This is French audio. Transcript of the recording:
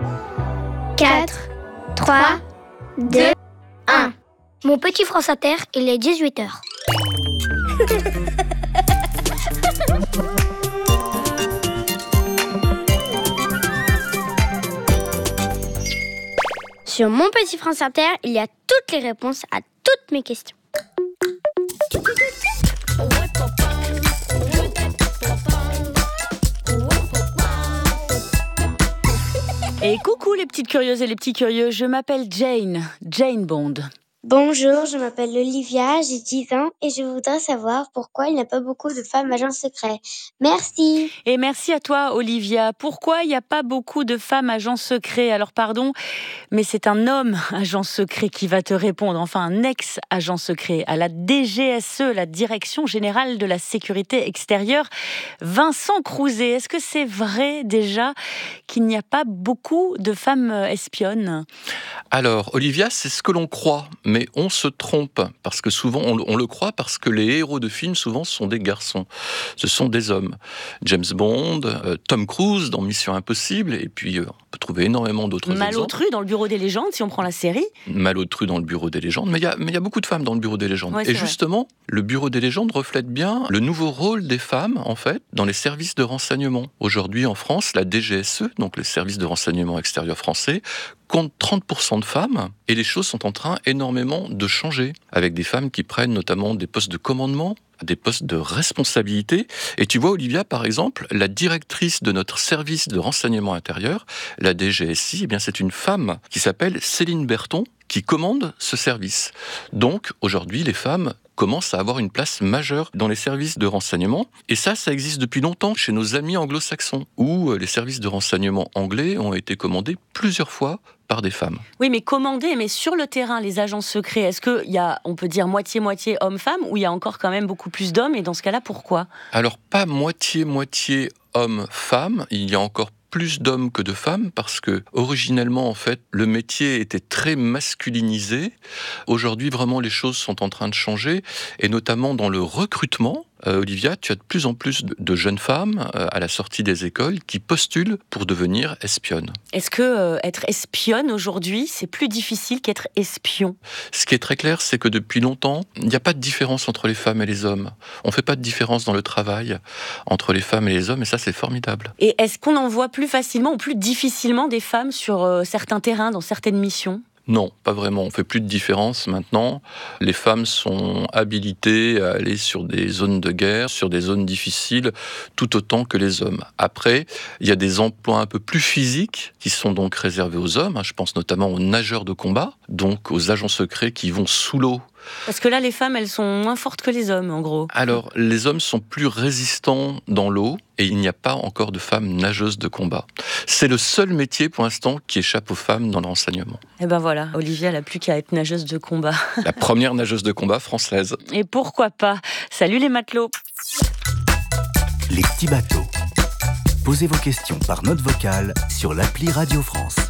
4, 3, 2, 1. Mon petit France Inter, il est 18h. Sur mon petit France Inter, il y a toutes les réponses à toutes mes questions. Et coucou les petites curieuses et les petits curieux, je m'appelle Jane Bond. Bonjour, je m'appelle Olivia, j'ai 10 ans et je voudrais savoir pourquoi il n'y a pas beaucoup de femmes agents secrets. Merci. Et merci à toi Olivia. Pourquoi il n'y a pas beaucoup de femmes agents secrets ? Alors pardon, mais c'est un homme agent secret qui va te répondre, enfin un ex-agent secret à la DGSE, la Direction Générale de la Sécurité Extérieure, Vincent Crouzet. Est-ce que c'est vrai déjà qu'il n'y a pas beaucoup de femmes espionnes ? Alors, Olivia, c'est ce que l'on croit, mais on se trompe, parce que souvent, on le croit parce que les héros de films, souvent, sont des garçons. Ce sont des hommes. James Bond, Tom Cruise dans Mission Impossible, et puis on peut trouver énormément d'autres exemples. Malotru dans le Bureau des légendes, si on prend la série. Malotru dans le Bureau des légendes, mais il y a beaucoup de femmes dans le Bureau des légendes. Ouais, et justement, le Bureau des légendes reflète bien le nouveau rôle des femmes, en fait, dans les services de renseignement. Aujourd'hui, en France, la DGSE, donc le service de renseignement extérieur français, compte 30% de femmes, et les choses sont en train énormément de changer, avec des femmes qui prennent notamment des postes de commandement, des postes de responsabilité. Et tu vois, Olivia, par exemple, la directrice de notre service de renseignement intérieur, la DGSI, eh bien, c'est une femme qui s'appelle Céline Berton, qui commande ce service. Donc, aujourd'hui, les femmes commencent à avoir une place majeure dans les services de renseignement. Et ça existe depuis longtemps chez nos amis anglo-saxons, où les services de renseignement anglais ont été commandés plusieurs fois par des femmes. Oui, mais commandés, mais sur le terrain, les agents secrets, est-ce qu'il y a, on peut dire, moitié-moitié hommes-femmes, ou il y a encore quand même beaucoup plus d'hommes, et dans ce cas-là, pourquoi ? Alors, pas moitié-moitié hommes-femmes, il y a encore plus d'hommes que de femmes, parce que originellement, en fait, le métier était très masculinisé. Aujourd'hui, vraiment, les choses sont en train de changer, et notamment dans le recrutement. Olivia, tu as de plus en plus de jeunes femmes à la sortie des écoles qui postulent pour devenir espionnes. Est-ce que être espionne aujourd'hui, c'est plus difficile qu'être espion ? Ce qui est très clair, c'est que depuis longtemps, il n'y a pas de différence entre les femmes et les hommes. On ne fait pas de différence dans le travail entre les femmes et les hommes, et ça, c'est formidable. Et est-ce qu'on en voit plus facilement ou plus difficilement des femmes sur certains terrains, dans certaines missions ? Non, pas vraiment. On ne fait plus de différence maintenant. Les femmes sont habilitées à aller sur des zones de guerre, sur des zones difficiles, tout autant que les hommes. Après, il y a des emplois un peu plus physiques qui sont donc réservés aux hommes. Je pense notamment aux nageurs de combat, donc aux agents secrets qui vont sous l'eau. Parce que là, les femmes, elles sont moins fortes que les hommes, en gros. Alors, les hommes sont plus résistants dans l'eau et il n'y a pas encore de femmes nageuses de combat. C'est le seul métier, pour l'instant, qui échappe aux femmes dans le renseignement. Et ben voilà, Olivia, elle n'a plus qu'à être nageuse de combat. La première nageuse de combat française. Et pourquoi pas ? Salut les matelots ! Les petits bateaux. Posez vos questions par note vocale sur l'appli Radio France.